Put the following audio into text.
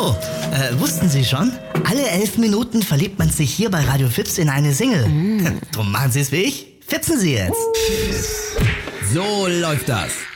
So, wussten Sie schon? Alle 11 Minuten verliebt man sich hier bei Radio Fips in eine Single. Drum machen Sie es wie ich. Fipsen Sie jetzt. So läuft das.